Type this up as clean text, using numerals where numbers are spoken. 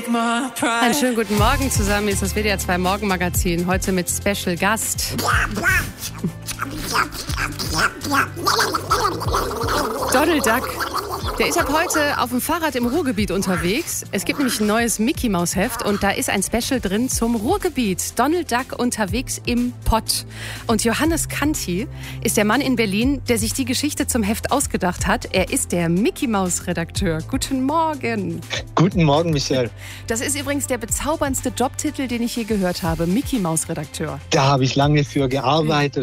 Einen schönen guten Morgen zusammen. Hier ist das WDR 2 Morgenmagazin. Heute mit Special Gast. Donald Duck. Der ist ab heute auf dem Fahrrad im Ruhrgebiet unterwegs. Es gibt nämlich ein neues Mickey-Maus-Heft und da ist ein Special drin zum Ruhrgebiet. Donald Duck unterwegs im Pott. Und Johannes Kanti ist der Mann in Berlin, der sich die Geschichte zum Heft ausgedacht hat. Er ist der Mickey-Maus-Redakteur. Guten Morgen. Guten Morgen, Michelle. Das ist übrigens der bezauberndste Jobtitel, den ich je gehört habe. Mickey-Maus-Redakteur. Da habe ich lange für gearbeitet